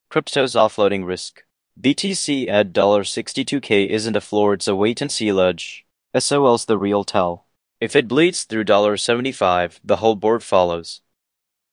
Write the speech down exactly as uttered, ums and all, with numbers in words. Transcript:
Crypto's offloading risk. B T C at sixty-two K isn't a floor, it's a wait and see ledge. S O L's the real tell. If it bleeds through seventy-five, the whole board follows.